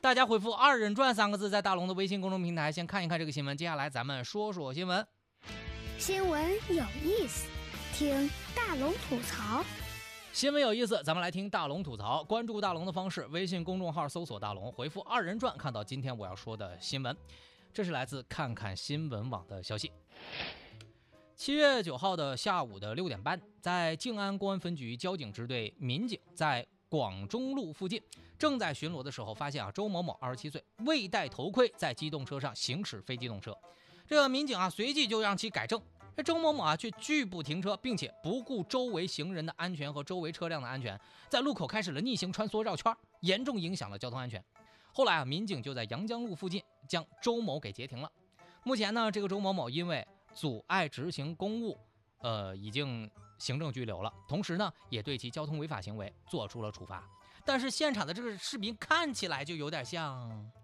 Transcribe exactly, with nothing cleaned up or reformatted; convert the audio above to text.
大家回复二人转三个字，在大龙的微信公众平台先看一看这个新闻。接下来咱们说说新闻。 新闻有意思，听大龙吐槽。 新闻有意思，咱们来听大龙吐槽。关注大龙的方式，微信公众号搜索大龙，回复二人转看到今天我要说的新闻。这是来自看看新闻网的消息。七月九号的下午的六点半，在静安公安分局交警支队民警在广中路附近正在巡逻的时候，发现啊周某某二十七岁未戴头盔，在机动车上行驶非机动车。这个民警啊随即就让其改正。这周某某啊却拒不停车，并且不顾周围行人的安全和周围车辆的安全，在路口开始了逆行穿梭绕圈，严重影响了交通安全。后来啊，民警就在阳江路附近将周某给截停了。目前呢，这个周某某因为阻碍执行公务，呃，已经行政拘留了，同时呢，也对其交通违法行为做出了处罚。但是现场的这个视频看起来就有点像。